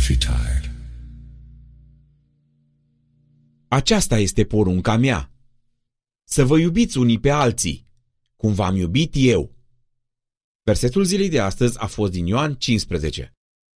retired. Aceasta este porunca mea. Să vă iubiți unii pe alții, cum v-am iubit eu. Versetul zilei de astăzi a fost din Ioan 15.